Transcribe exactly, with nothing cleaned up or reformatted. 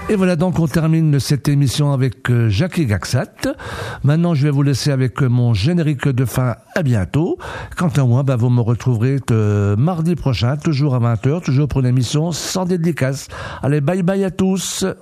Et voilà donc on termine cette émission avec euh, Jackie Gaxat. Maintenant je vais vous laisser avec mon générique de fin. À bientôt. Quant à moi, bah, vous me retrouverez euh, mardi prochain, toujours à vingt heures, toujours pour une émission sans dédicace. Allez, bye bye à tous.